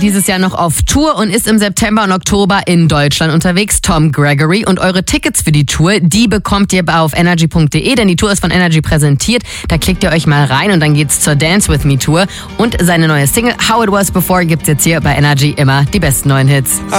dieses Jahr noch auf Tour und ist im September und Oktober in Deutschland unterwegs. Tom Gregory. Und eure Tickets für die Tour, die bekommt ihr auf energy.de, denn die Tour ist von Energy präsentiert. Da klickt ihr euch mal rein und dann geht's zur Dance With Me Tour. Und seine neue Single How It Was Before gibt's jetzt hier bei Energy immer die besten neuen Hits.